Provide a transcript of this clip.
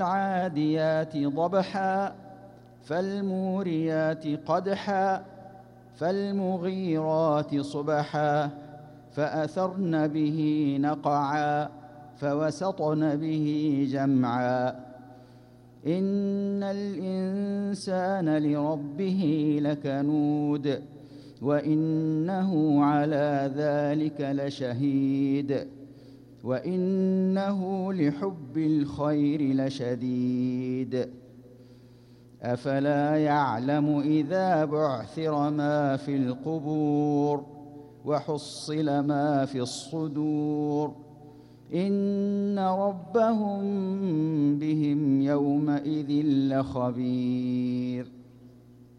فالعاديات ضبحا فالموريات قدحا فالمغيرات صبحا فأثرن به نقعا فوسطن به جمعا إن الإنسان لربه لكنود وإنه على ذلك لشهيد وإنه لحب الخير لشديد أفلا يعلم إذا بعثر ما في القبور وحصل ما في الصدور إن ربهم بهم يومئذ لخبير